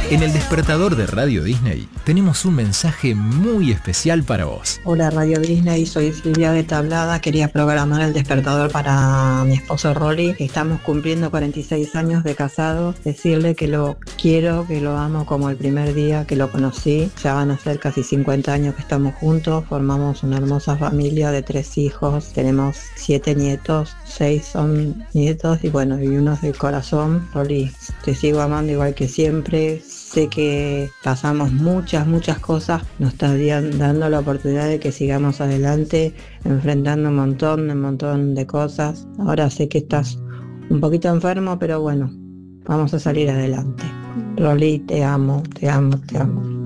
En el despertador de Radio Disney tenemos un mensaje muy especial para vos. Hola Radio Disney, soy Silvia de Tablada. Quería programar el despertador para mi esposo Rolly. Estamos cumpliendo 46 años de casado. Decirle que lo quiero, que lo amo como el primer día que lo conocí. Ya van a ser casi 50 años que estamos juntos. Formamos una hermosa familia de 3 hijos. Tenemos 7 nietos, 6 son nietos y bueno, y uno es del corazón. Rolly, te sigo amando igual que siempre. Sé que pasamos muchas cosas, nos estás dando la oportunidad de que sigamos adelante, enfrentando un montón de cosas. Ahora sé que estás un poquito enfermo, pero bueno, vamos a salir adelante. Rolly, te amo, te amo, te amo.